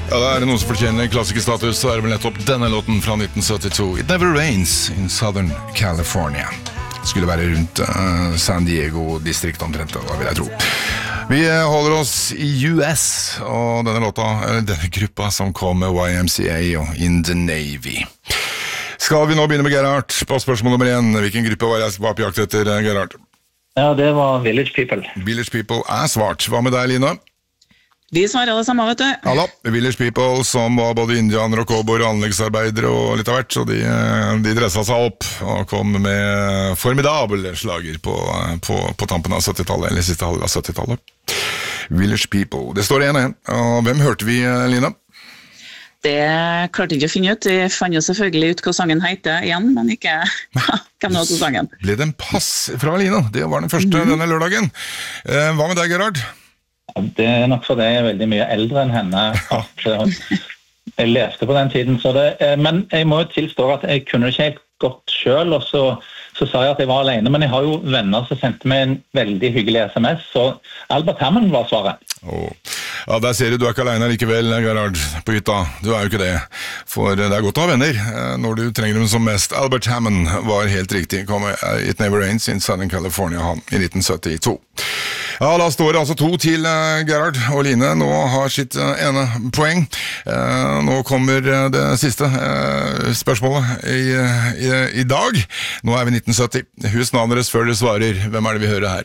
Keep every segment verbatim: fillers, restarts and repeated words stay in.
Ja, det er noen som fortjener klassikerstatus, så er det vel nettopp denne låten fra nitten syttito. It Never Rains in Southern California. Skulle være rundt uh, San Diego-distrikt omtrent, da vil jeg tro. Vi holder oss i U S, og denne låta, eller denne gruppa som kom med Y M C A og In the Navy. Skal vi nå begynne med Gerhard på spørsmål nummer én? Hvilken gruppe var jeg var på jakt etter, Gerhard? Ja, det var Village People. Village People er svart. Hva med deg, Line? De svarer det samme, vet du. Ja, Village People, som var både indianer og cowboyer og anleggsarbeidere og litt av hvert, så de, de dresset seg opp og kom med formidabel slager på, på, på tampen av syttitallet, eller siste halv av syttitallet. Village People. Det står en en. Og hvem hørte vi, Line? Det klarte jeg ikke å finne ut. Jeg fant jo selvfølgelig ut hva sangen heter igjen, men ikke hvem det var til sangen. Ble det en pass fra Line? Det var den første mm. denne lørdagen. Hva med deg, Gerhard? Det er nok fordi jeg er veldig mye eldre enn henne at jeg leste på den tiden. Så det, men jeg må jo tilstå at jeg kunne det ikke helt godt selv, og så, så sa jeg at jeg var alene. Men jeg har jo venner som sendte meg en veldig hyggelig sms, så Albert Hammond var svaret. Oh. Ja, der ser du, du er ikke alene likevel, Gerhard, på hytta. Du er jo ikke det. For det er godt å ha venner når du trenger dem som mest. Albert Hammond var helt riktig. Kom med It Never Rains in Southern California, han, i nitten syttito. Ja, da står det altså to til uh, Gerhard, og Line nå har sitt uh, ene poeng. Uh, nå kommer uh, det siste uh, spørsmålet i, uh, i, i dag. Nå er vi nitten sytti. Husk navnet deres før dere svarer. Hvem er det vi hører her?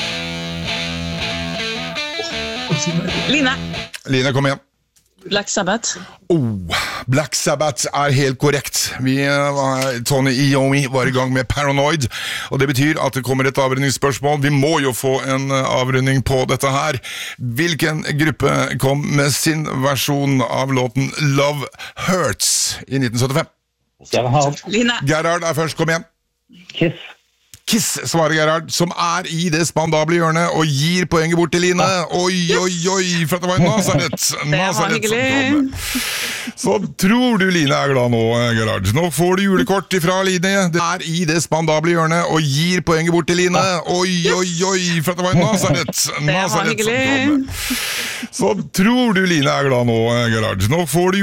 Line. Line, kom igjen. Black Sabbath. Oh, Black Sabbath er helt korrekt. Vi, uh, Tony Iommi var i gang med Paranoid, og det betyr at det kommer et avrundingsspørsmål. Vi må jo få en uh, avrunding på dette her. Hvilken gruppe kom med sin versjon av låten Love Hurts i nitten syttifem? Gerhard. Line. Gerhard er først, kom igjen. Kiss. Kiss, svarer Gerhard, som er i det spandable hjørnet og gir poenget bort til Line. Oi, oi, oi, for det var en Nazareth. Det var hyggelig. Så tror du Line er glad nå, Gerhard. Nå får du julekort fra Line. Det er i det spandable hjørnet og gir poenget bort til Line. Oi, oi, oi, for det var en Nazareth. Det var hyggelig. Så tror du Line er glad nå, Gerhard. Nå får du